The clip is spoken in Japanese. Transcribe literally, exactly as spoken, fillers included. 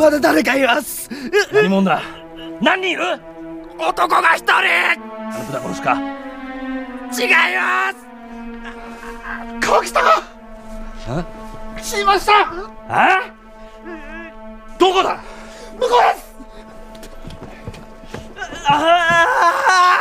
まだ誰かいます。 何者だ。何人いる。 男が一人。 あの豚殺しか。 違います。川北が死にました。 あ？どこだ。 向こうです。 ああ。